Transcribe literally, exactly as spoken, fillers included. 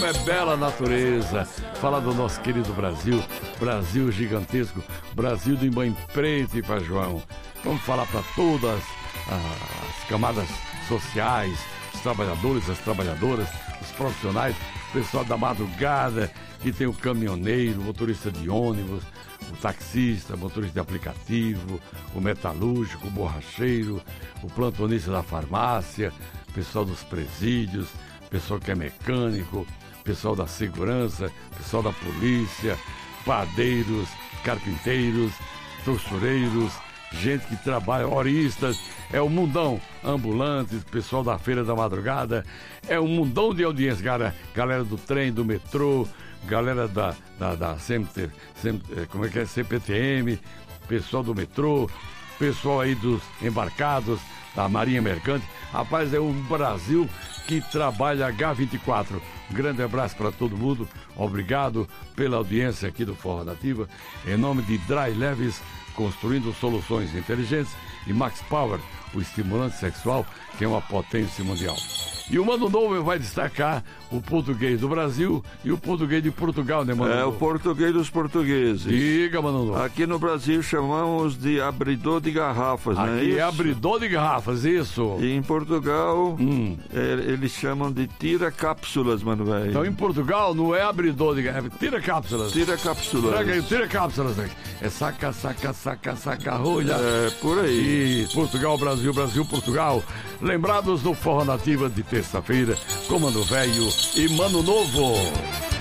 como é bela a natureza. Falar do nosso querido Brasil, Brasil gigantesco, Brasil de mãe preta e Pai João. Vamos falar para todas as camadas sociais, os trabalhadores, as trabalhadoras, os profissionais, o pessoal da madrugada, que tem o caminhoneiro, o motorista de ônibus, o taxista, o motorista de aplicativo, o metalúrgico, o borracheiro, o plantonista da farmácia, o pessoal dos presídios, o pessoal que é mecânico, o pessoal da segurança, o pessoal da polícia, padeiros, carpinteiros, costureiros, gente que trabalha, horistas, é o mundão, ambulantes, pessoal da feira da madrugada, é um mundão de audiência, galera, galera do trem, do metrô, galera da, da, da C M T, C M T, como é que é, C P T M, pessoal do metrô, pessoal aí dos embarcados, da Marinha Mercante. Rapaz, é um Brasil que trabalha H vinte e quatro. Um grande abraço para todo mundo, obrigado pela audiência aqui do Forró Nativa, em nome de Dry Leves, construindo soluções inteligentes, e Max Power, o estimulante sexual, que é uma potência mundial. E o Mano Novo vai destacar o português do Brasil e o português de Portugal, né, Mano É, Novo? o português dos portugueses. Diga, Mano Novo. Aqui no Brasil chamamos de abridor de garrafas, não é Aqui isso? é abridor de garrafas, isso. E em Portugal, Hum. é, eles chamam de tira-cápsulas, mano, velho. Então, em Portugal, não é abridor de garrafas, é tira cápsulas. Tira-cápsulas. Traga aí, tira cápsulas, né? É saca, saca, saca, saca, rolha. É, por aí. E Portugal, Brasil, Brasil, Portugal. Lembrados do Forró Nativa de terça-feira, com Mano Velho e Mano Novo.